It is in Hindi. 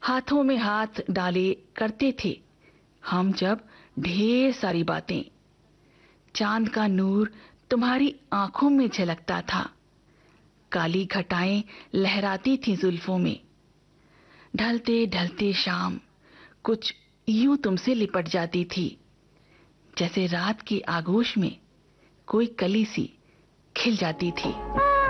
हाथों में हाथ डाले करते थे हम जब ढेर सारी बातें। चांद का नूर तुम्हारी आंखों में झलकता था, काली घटाएं लहराती थी जुल्फों में। ढलते ढलते शाम कुछ यूं तुमसे लिपट जाती थी, जैसे रात के आगोश में कोई कली सी खिल जाती थी।